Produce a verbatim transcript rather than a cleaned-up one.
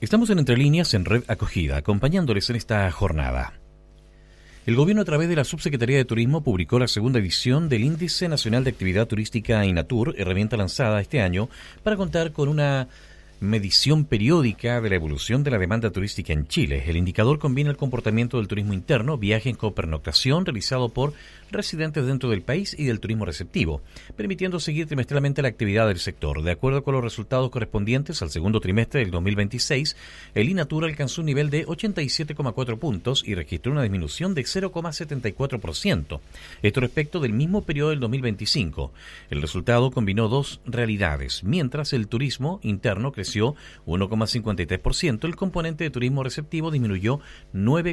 Estamos en Entre Líneas en Red Acogida, acompañándoles en esta jornada. El gobierno, a través de la Subsecretaría de Turismo, publicó la segunda edición del Índice Nacional de Actividad Turística INATUR, herramienta lanzada este año para contar con una medición periódica de la evolución de la demanda turística en Chile. El indicador combina el comportamiento del turismo interno, viaje con pernoctación realizado por residentes dentro del país y del turismo receptivo, permitiendo seguir trimestralmente la actividad del sector. De acuerdo con los resultados correspondientes al segundo trimestre del dos mil veintiséis, el INATUR alcanzó un nivel de ochenta y siete coma cuatro puntos y registró una disminución de cero coma setenta y cuatro por ciento. Esto respecto del mismo periodo del dos mil veinticinco. El resultado combinó dos realidades. Mientras el turismo interno creció uno coma cincuenta y tres por ciento, el componente de turismo receptivo disminuyó nueve